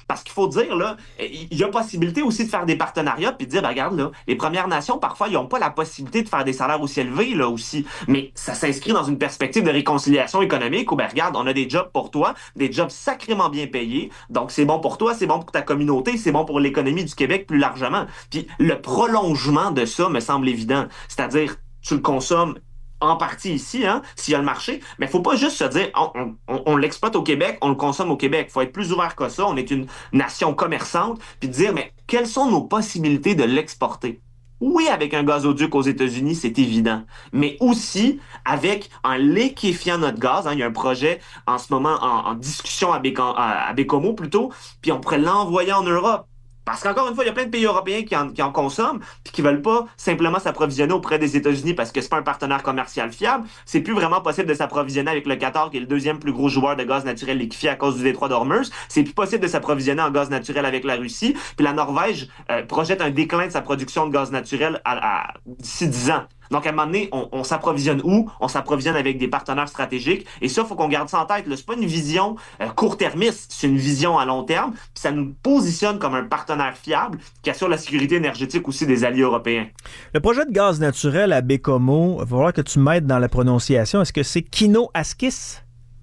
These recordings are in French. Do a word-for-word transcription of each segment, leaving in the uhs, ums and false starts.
Parce qu'il faut dire, là, il y a possibilité aussi de faire des partenariats puis de dire, ben, regarde, là, les Premières Nations, parfois, ils n'ont pas la possibilité de faire des salaires aussi élevés, là, aussi. Mais ça s'inscrit dans une perspective de réconciliation économique où, ben, regarde, on a des jobs pour toi, des jobs sacrément bien payés. Donc, c'est bon pour toi, c'est bon pour ta communauté, c'est bon pour l'économie du Québec plus largement. Puis, le prolongement de ça me semble évident. C'est-à-dire, tu le consommes en partie ici, hein, s'il y a le marché, mais il faut pas juste se dire on, on, on l'exploite au Québec, on le consomme au Québec. Il faut être plus ouvert que ça, on est une nation commerçante, puis dire mais quelles sont nos possibilités de l'exporter? Oui, avec un gazoduc aux États-Unis, c'est évident, mais aussi avec en liquéfiant notre gaz. Hein, il y a un projet en ce moment en, en discussion à, Bécam, à, à Bécomo plutôt, puis on pourrait l'envoyer en Europe. Parce qu'encore une fois, il y a plein de pays européens qui en, qui en consomment puis qui veulent pas simplement s'approvisionner auprès des États-Unis parce que c'est pas un partenaire commercial fiable. C'est plus vraiment possible de s'approvisionner avec le Qatar, qui est le deuxième plus gros joueur de gaz naturel liquéfié à cause du détroit d'Hormuz. C'est plus possible de s'approvisionner en gaz naturel avec la Russie. Puis la Norvège euh, projette un déclin de sa production de gaz naturel à, à, d'ici dix ans. Donc, à un moment donné, on, on s'approvisionne où? On s'approvisionne avec des partenaires stratégiques. Et ça, il faut qu'on garde ça en tête. Ce n'est pas une vision euh, court-termiste, c'est une vision à long terme. Puis ça nous positionne comme un partenaire fiable qui assure la sécurité énergétique aussi des alliés européens. Le projet de gaz naturel à Bécomo, il va falloir que tu m'aides dans la prononciation. Est-ce que c'est Kinoaskis?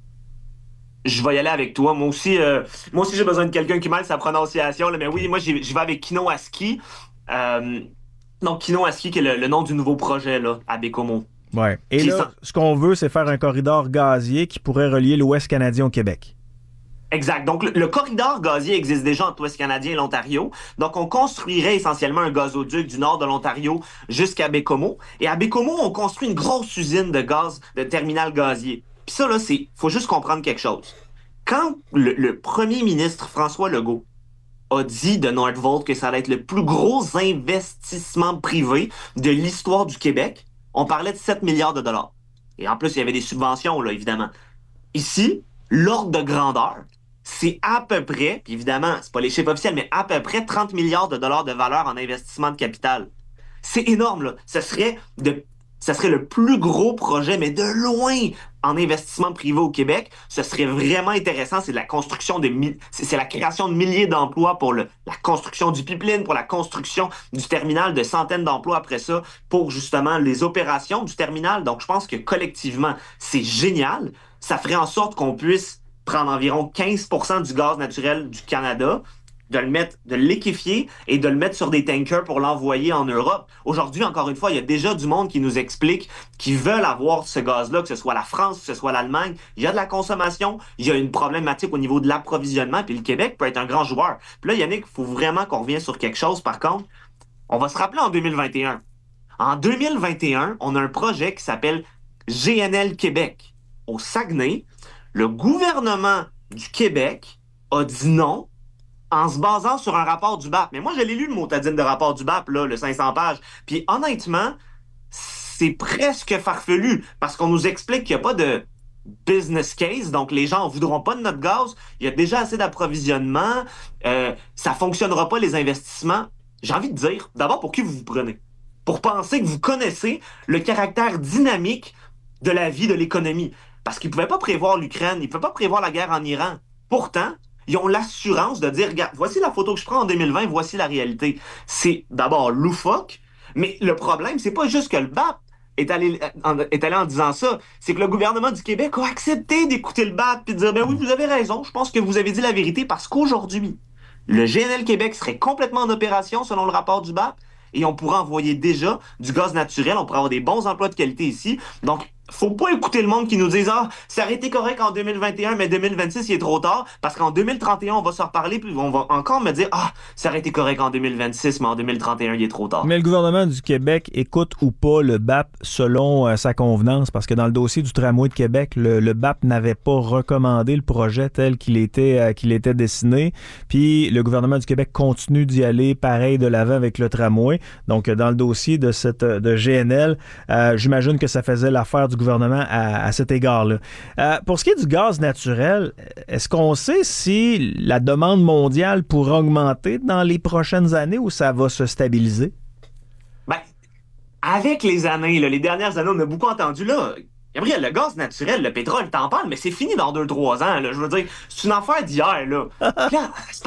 Je vais y aller avec toi. Moi aussi, euh, moi aussi j'ai besoin de quelqu'un qui m'aide sa prononciation. Là. Mais oui, moi, j'y, j'y vais avec Kinoaski. Euh, Donc, Kinoaski, qui est le, le nom du nouveau projet là, à Bécomo. Ouais. Et là, sans... ce qu'on veut, c'est faire un corridor gazier qui pourrait relier l'Ouest canadien au Québec. Exact. Donc, le, le corridor gazier existe déjà entre l'Ouest canadien et l'Ontario. Donc, on construirait essentiellement un gazoduc du nord de l'Ontario jusqu'à Bécomo. Et à Bécomo, on construit une grosse usine de gaz, de terminal gazier. Puis ça, là, c'est... faut juste comprendre quelque chose. Quand le, le premier ministre François Legault a dit de Northvolt que ça allait être le plus gros investissement privé de l'histoire du Québec, on parlait de sept milliards de dollars. Et en plus, il y avait des subventions, là, évidemment. Ici, l'ordre de grandeur, c'est à peu près, puis évidemment, c'est pas les chiffres officiels, mais à peu près trente milliards de dollars de valeur en investissement de capital. C'est énorme, là. Ce serait de Ça serait le plus gros projet, mais de loin, en investissement privé au Québec. Ce serait vraiment intéressant. C'est de la construction de mi- c'est la création de milliers d'emplois pour le, la construction du pipeline, pour la construction du terminal, de centaines d'emplois après ça, pour justement les opérations du terminal. Donc, je pense que collectivement, c'est génial. Ça ferait en sorte qu'on puisse prendre environ quinze pour cent du gaz naturel du Canada, de le mettre, de le liquéfier et de le mettre sur des tankers pour l'envoyer en Europe. Aujourd'hui, encore une fois, il y a déjà du monde qui nous explique qu'ils veulent avoir ce gaz-là, que ce soit la France, que ce soit l'Allemagne. Il y a de la consommation, il y a une problématique au niveau de l'approvisionnement, puis le Québec peut être un grand joueur. Puis là, Yannick, il faut vraiment qu'on revienne sur quelque chose, par contre. On va se rappeler en deux mille vingt et un. En deux mille vingt et un, on a un projet qui s'appelle G N L Québec. Au Saguenay, le gouvernement du Québec a dit non en se basant sur un rapport du B A P. Mais moi, je l'ai lu, le motadine de rapport du B A P, là, le cinq cents pages. Puis honnêtement, c'est presque farfelu, parce qu'on nous explique qu'il n'y a pas de business case, donc les gens ne voudront pas de notre gaz, il y a déjà assez d'approvisionnement, euh, ça ne fonctionnera pas les investissements. J'ai envie de dire, d'abord, pour qui vous vous prenez? Pour penser que vous connaissez le caractère dynamique de la vie, de l'économie. Parce qu'ils ne pouvaient pas prévoir l'Ukraine, ils ne pouvaient pas prévoir la guerre en Iran. Pourtant, ils ont l'assurance de dire, regarde, voici la photo que je prends en deux mille vingt, voici la réalité. C'est d'abord loufoque, mais le problème, c'est pas juste que le B A P est allé en, est allé en disant ça, c'est que le gouvernement du Québec a accepté d'écouter le B A P et de dire, ben oui, vous avez raison, je pense que vous avez dit la vérité parce qu'aujourd'hui, le G N L Québec serait complètement en opération selon le rapport du B A P et on pourrait envoyer déjà du gaz naturel, on pourrait avoir des bons emplois de qualité ici. Donc, faut pas écouter le monde qui nous dise ah, ça aurait été correct en deux mille vingt et un, mais deux mille vingt-six, il est trop tard, parce qu'en deux mille trente et un, on va se reparler, puis on va encore me dire ah, ça aurait été correct en deux mille vingt-six, mais en deux mille trente et un, il est trop tard. Mais le gouvernement du Québec écoute ou pas le B A P selon euh, sa convenance, parce que dans le dossier du tramway de Québec, le, le B A P n'avait pas recommandé le projet tel qu'il était, euh, qu'il était dessiné, puis le gouvernement du Québec continue d'y aller pareil de l'avant avec le tramway. Donc, dans le dossier de, cette, de G N L, euh, j'imagine que ça faisait l'affaire du gouvernement à, à cet égard-là. Euh, pour ce qui est du gaz naturel, est-ce qu'on sait si la demande mondiale pourra augmenter dans les prochaines années ou ça va se stabiliser? Ben, avec les années, là, les dernières années, on a beaucoup entendu, là, Gabriel, le gaz naturel, le pétrole, t'en parles, mais c'est fini dans deux trois ans, là. Je veux dire, c'est une affaire d'hier, là. Là,